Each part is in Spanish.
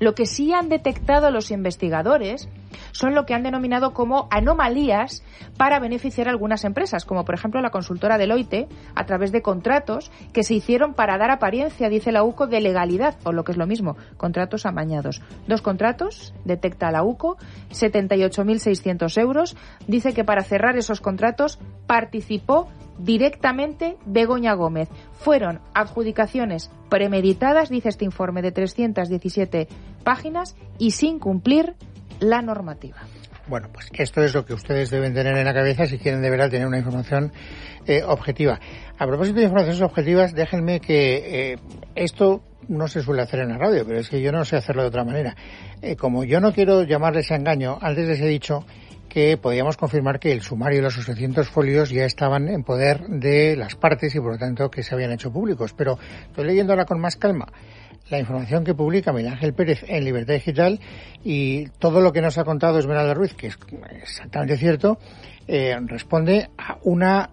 Lo que sí han detectado los investigadores son lo que han denominado como anomalías para beneficiar a algunas empresas, como por ejemplo la consultora Deloitte, a través de contratos que se hicieron para dar apariencia, dice la UCO, de legalidad, o lo que es lo mismo, contratos amañados. 2 contratos, detecta la UCO, 78.600 euros. Dice que para cerrar esos contratos participó directamente Begoña Gómez. Fueron adjudicaciones premeditadas, dice este informe, de 317 páginas y sin cumplir la normativa. Bueno, pues esto es lo que ustedes deben tener en la cabeza si quieren de verdad tener una información objetiva. A propósito de informaciones objetivas, déjenme que esto no se suele hacer en la radio, pero es que yo no sé hacerlo de otra manera. Como yo no quiero llamarles a engaño, antes les he dicho que podíamos confirmar que el sumario de los 800 folios ya estaban en poder de las partes y por lo tanto que se habían hecho públicos. Pero estoy leyendo ahora con más calma la información que publica Miguel Ángel Pérez en Libertad Digital y todo lo que nos ha contado Esmeralda Ruiz, que es exactamente cierto, responde a una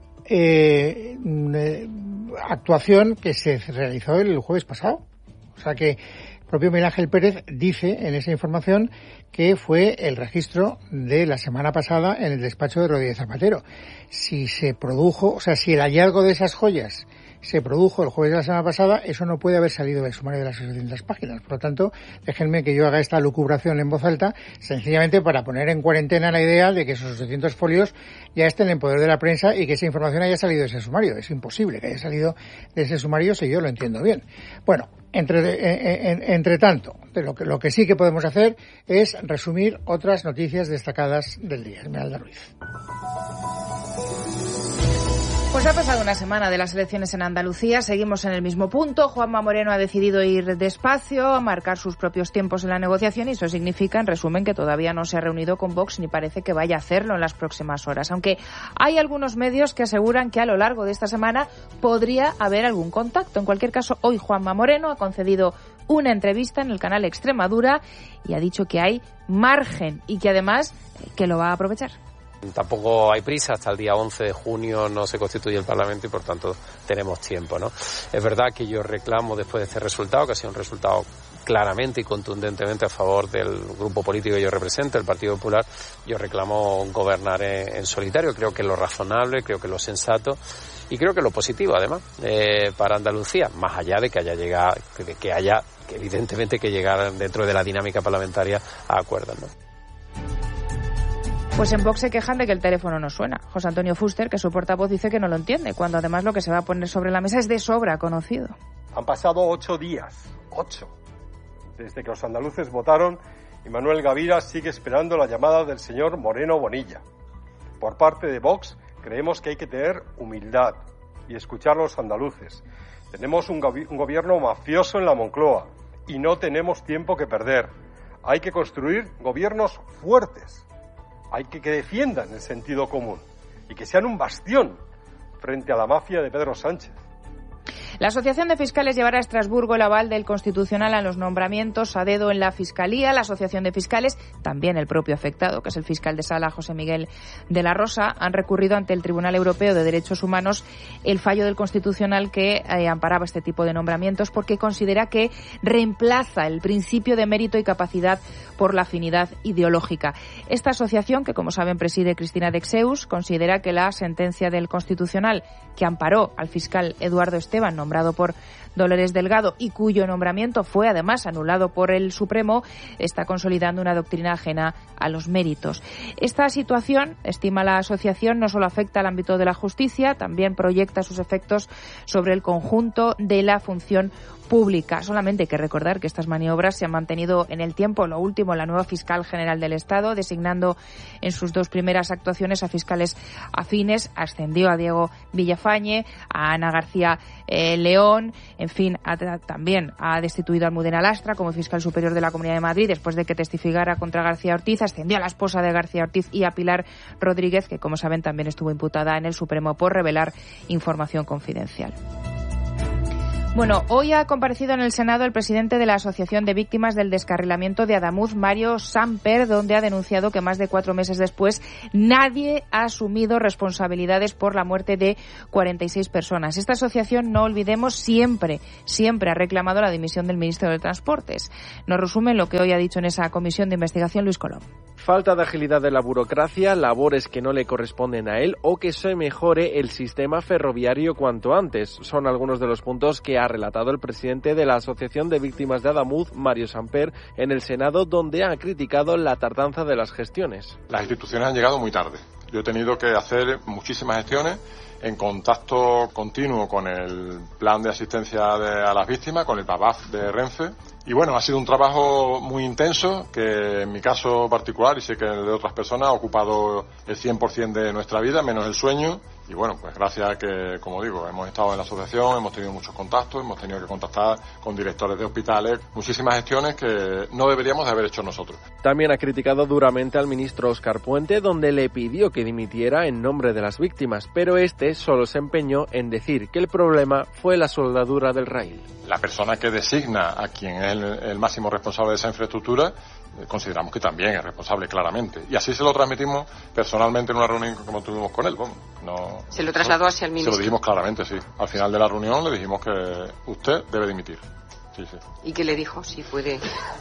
actuación que se realizó el jueves pasado. O sea que el propio Miguel Ángel Pérez dice en esa información que fue el registro de la semana pasada en el despacho de Rodríguez Zapatero. Si se produjo, o sea, si el hallazgo de esas joyas se produjo el jueves de la semana pasada, eso no puede haber salido del sumario de las 600 páginas. Por lo tanto, déjenme que yo haga esta lucubración en voz alta, sencillamente para poner en cuarentena la idea de que esos 800 folios ya estén en poder de la prensa y que esa información haya salido de ese sumario. Es imposible que haya salido de ese sumario si yo lo entiendo bien. Bueno, entre tanto, lo que sí que podemos hacer es resumir otras noticias destacadas del día. Esmeralda Ruiz. Pues ha pasado una semana de las elecciones en Andalucía, seguimos en el mismo punto. Juanma Moreno ha decidido ir despacio, a marcar sus propios tiempos en la negociación y eso significa, en resumen, que todavía no se ha reunido con Vox ni parece que vaya a hacerlo en las próximas horas. Aunque hay algunos medios que aseguran que a lo largo de esta semana podría haber algún contacto. En cualquier caso, hoy Juanma Moreno ha concedido una entrevista en el canal Extremadura y ha dicho que hay margen y que además que lo va a aprovechar. Tampoco hay prisa, hasta el día 11 de junio no se constituye el Parlamento y por tanto tenemos tiempo, ¿no? Es verdad que yo reclamo después de este resultado, que ha sido un resultado claramente y contundentemente a favor del grupo político que yo represento, el Partido Popular, yo reclamo gobernar en solitario, creo que es lo razonable, creo que es lo sensato y creo que es lo positivo además para Andalucía, más allá de que haya evidentemente que llegar dentro de la dinámica parlamentaria a acuerdos, ¿no? Pues en Vox se quejan de que el teléfono no suena. José Antonio Fuster, que su portavoz, dice que no lo entiende, cuando además lo que se va a poner sobre la mesa es de sobra conocido. Han pasado 8 días, 8, desde que los andaluces votaron y Manuel Gavira sigue esperando la llamada del señor Moreno Bonilla. Por parte de Vox creemos que hay que tener humildad y escuchar a los andaluces. Tenemos un gobierno mafioso en la Moncloa y no tenemos tiempo que perder. Hay que construir gobiernos fuertes. Hay que defiendan el sentido común y que sean un bastión frente a la mafia de Pedro Sánchez. La Asociación de Fiscales llevará a Estrasburgo el aval del Constitucional a los nombramientos a dedo en la Fiscalía. La Asociación de Fiscales, también el propio afectado, que es el fiscal de Sala, José Miguel de la Rosa, han recurrido ante el Tribunal Europeo de Derechos Humanos el fallo del Constitucional que amparaba este tipo de nombramientos porque considera que reemplaza el principio de mérito y capacidad por la afinidad ideológica. Esta asociación, que como saben preside Cristina Dexeus, considera que la sentencia del Constitucional que amparó al fiscal Eduardo Esteban, nombrado por Dolores Delgado y cuyo nombramiento fue además anulado por el Supremo, está consolidando una doctrina ajena a los méritos. Esta situación, estima la asociación, no solo afecta al ámbito de la justicia, también proyecta sus efectos sobre el conjunto de la función pública. Solamente hay que recordar que estas maniobras se han mantenido en el tiempo. Lo último, la nueva fiscal general del Estado, designando en sus 2 primeras actuaciones a fiscales afines, ascendió a Diego Villafañe, a Ana García León, en fin, también ha destituido a Almudena Lastra como fiscal superior de la Comunidad de Madrid después de que testificara contra García Ortiz, ascendió a la esposa de García Ortiz y a Pilar Rodríguez, que como saben también estuvo imputada en el Supremo por revelar información confidencial. Bueno, hoy ha comparecido en el Senado el presidente de la Asociación de Víctimas del Descarrilamiento de Adamuz, Mario Samper, donde ha denunciado que más de 4 meses después nadie ha asumido responsabilidades por la muerte de 46 personas. Esta asociación, no olvidemos, siempre ha reclamado la dimisión del ministro de Transportes. Nos resume lo que hoy ha dicho en esa comisión de investigación Luis Colom. Falta de agilidad de la burocracia, labores que no le corresponden a él o que se mejore el sistema ferroviario cuanto antes. Son algunos de los puntos que ha relatado el presidente de la Asociación de Víctimas de Adamuz, Mario Samper, en el Senado, donde ha criticado la tardanza de las gestiones. Las instituciones han llegado muy tarde. Yo he tenido que hacer muchísimas gestiones en contacto continuo con el plan de asistencia a las víctimas, con el PAVAF de Renfe. Y bueno, ha sido un trabajo muy intenso que en mi caso particular, y sé que el de otras personas, ha ocupado el 100% de nuestra vida, menos el sueño. Y bueno, pues gracias a que, como digo, hemos estado en la asociación, hemos tenido muchos contactos, hemos tenido que contactar con directores de hospitales, muchísimas gestiones que no deberíamos de haber hecho nosotros. También ha criticado duramente al ministro Óscar Puente, donde le pidió que dimitiera en nombre de las víctimas, pero este solo se empeñó en decir que el problema fue la soldadura del raíl. La persona que designa a quien es el máximo responsable de esa infraestructura, consideramos que también es responsable claramente. Y así se lo transmitimos personalmente en una reunión como tuvimos con él. Bueno, se lo trasladó hacia el ministro. Se lo dijimos claramente, sí. Al final de la reunión le dijimos que usted debe dimitir. Sí. ¿Y qué le dijo? Si puede.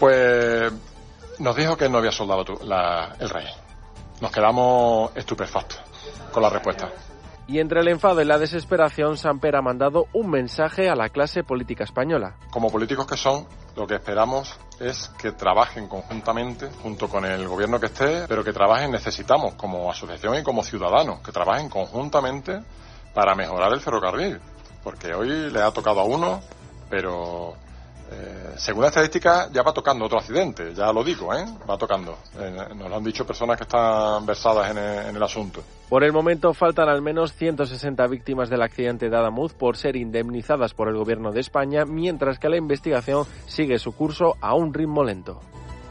Pues nos dijo que no había soldado el rey. Nos quedamos estupefactos con la respuesta. Y entre el enfado y la desesperación, Samper ha mandado un mensaje a la clase política española. Como políticos que son, lo que esperamos es que trabajen conjuntamente, junto con el gobierno que esté, pero que trabajen, necesitamos como asociación y como ciudadanos, que trabajen conjuntamente para mejorar el ferrocarril. Porque hoy le ha tocado a uno, pero según la estadística ya va tocando otro accidente, ya lo digo, va tocando. Nos lo han dicho personas que están versadas en el asunto. Por el momento faltan al menos 160 víctimas del accidente de Adamuz por ser indemnizadas por el Gobierno de España, mientras que la investigación sigue su curso a un ritmo lento.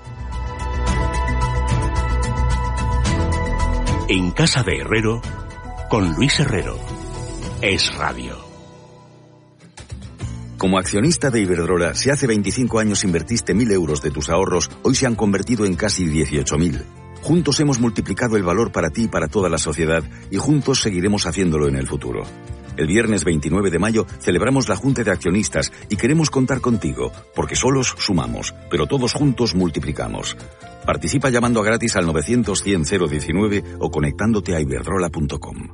En casa de Herrero, con Luis Herrero. Es Radio. Como accionista de Iberdrola, si hace 25 años invertiste 1.000 euros de tus ahorros, hoy se han convertido en casi 18.000. Juntos hemos multiplicado el valor para ti y para toda la sociedad, y juntos seguiremos haciéndolo en el futuro. El viernes 29 de mayo celebramos la Junta de Accionistas y queremos contar contigo, porque solos sumamos, pero todos juntos multiplicamos. Participa llamando a gratis al 900-100-019 o conectándote a iberdrola.com.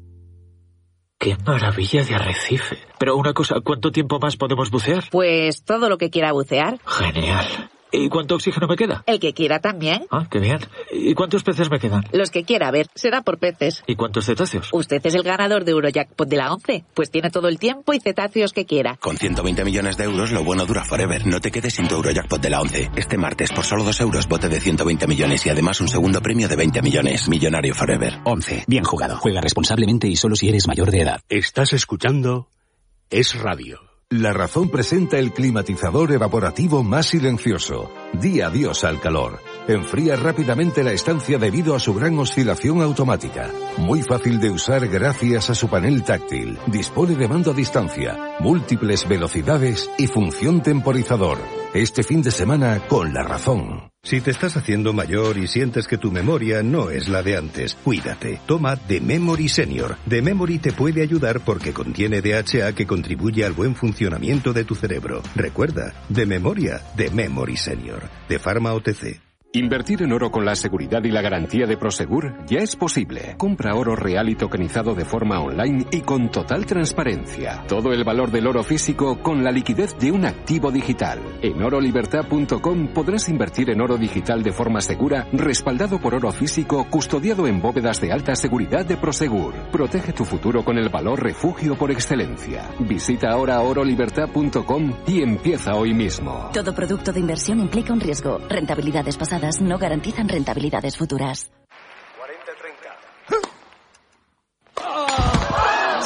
¡Qué maravilla de arrecife! Pero una cosa, ¿cuánto tiempo más podemos bucear? Pues todo lo que quiera bucear. Genial. ¿Y cuánto oxígeno me queda? El que quiera también. Ah, qué bien. ¿Y cuántos peces me quedan? Los que quiera, a ver, será por peces. ¿Y cuántos cetáceos? Usted es el ganador de Eurojackpot de la 11, pues tiene todo el tiempo y cetáceos que quiera. Con 120 millones de euros, lo bueno dura forever. No te quedes sin tu Eurojackpot de la 11. Este martes, por solo 2 euros, bote de 120 millones y además un segundo premio de 20 millones. Millonario forever. 11. Bien jugado. Juega responsablemente y solo si eres mayor de edad. Estás escuchando Es Radio. La Razón presenta el climatizador evaporativo más silencioso. Di adiós al calor. Enfría rápidamente la estancia debido a su gran oscilación automática. Muy fácil de usar gracias a su panel táctil. Dispone de mando a distancia, múltiples velocidades y función temporizador. Este fin de semana con La Razón. Si te estás haciendo mayor y sientes que tu memoria no es la de antes, cuídate. Toma The Memory Senior. The Memory te puede ayudar porque contiene DHA que contribuye al buen funcionamiento de tu cerebro. Recuerda, de memoria, The Memory Senior. De Pharma OTC. Invertir en oro con la seguridad y la garantía de Prosegur ya es posible. Compra oro real y tokenizado de forma online y con total transparencia. Todo el valor del oro físico con la liquidez de un activo digital. En orolibertad.com podrás invertir en oro digital de forma segura, respaldado por oro físico, custodiado en bóvedas de alta seguridad de Prosegur. Protege tu futuro con el valor refugio por excelencia. Visita ahora orolibertad.com y empieza hoy mismo. Todo producto de inversión implica un riesgo. Rentabilidades pasadas no garantizan rentabilidades futuras.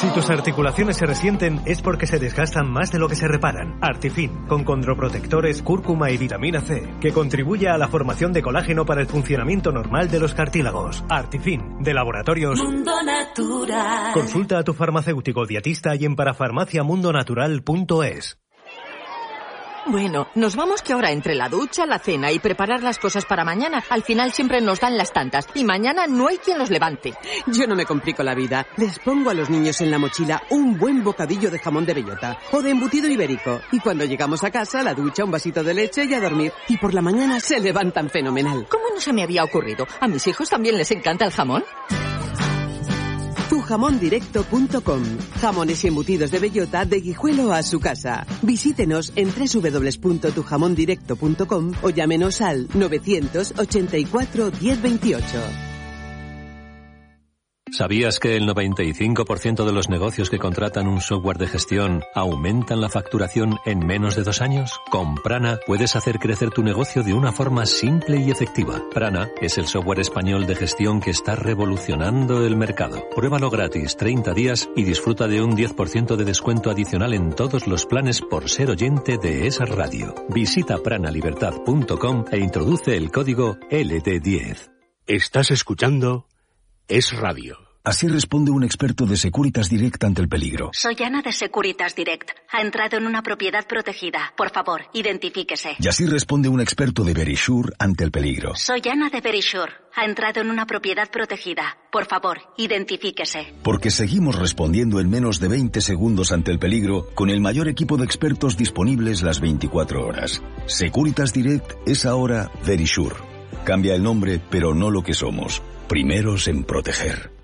Si tus articulaciones se resienten es porque se desgastan más de lo que se reparan. Artifin, con condroprotectores, cúrcuma y vitamina C, que contribuye a la formación de colágeno para el funcionamiento normal de los cartílagos. Artifin, de Laboratorios Mundo Natural. Consulta a tu farmacéutico dietista y en parafarmaciamundonatural.es. Bueno, nos vamos que ahora entre la ducha, la cena y preparar las cosas para mañana, al final siempre nos dan las tantas y mañana no hay quien los levante. Yo no me complico la vida. Les pongo a los niños en la mochila un buen bocadillo de jamón de bellota o de embutido ibérico. Y cuando llegamos a casa, la ducha, un vasito de leche y a dormir. Y por la mañana se levantan fenomenal. ¿Cómo no se me había ocurrido? ¿A mis hijos también les encanta el jamón? Tujamondirecto.com. Jamones y embutidos de bellota de Guijuelo a su casa. Visítenos en www.tujamondirecto.com o llámenos al 984 1028. ¿Sabías que el 95% de los negocios que contratan un software de gestión aumentan la facturación en menos de 2 años? Con Prana puedes hacer crecer tu negocio de una forma simple y efectiva. Prana es el software español de gestión que está revolucionando el mercado. Pruébalo gratis 30 días y disfruta de un 10% de descuento adicional en todos los planes por ser oyente de esa radio. Visita pranalibertad.com e introduce el código LD10. Estás escuchando Es Radio. Así responde un experto de Securitas Direct ante el peligro. Soy Ana de Securitas Direct. Ha entrado en una propiedad protegida. Por favor, identifíquese. Y así responde un experto de Verisure ante el peligro. Soy Ana de Verisure. Ha entrado en una propiedad protegida. Por favor, identifíquese. Porque seguimos respondiendo en menos de 20 segundos ante el peligro con el mayor equipo de expertos disponibles las 24 horas. Securitas Direct es ahora Verisure. Cambia el nombre, pero no lo que somos. Primeros en proteger.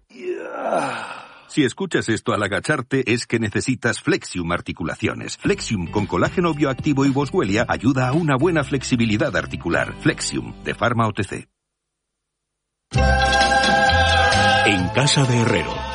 Si escuchas esto al agacharte es que necesitas Flexium Articulaciones. Flexium con colágeno bioactivo y boswellia ayuda a una buena flexibilidad articular. Flexium, de Pharma OTC. En casa de Herrero.